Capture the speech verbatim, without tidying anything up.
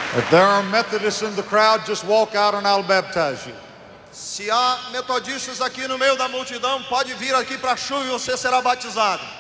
If there are Methodists in the crowd, just walk out and I'll baptize you. Se há metodistas aqui no meio da multidão, pode vir aqui para a chuva e você será batizado.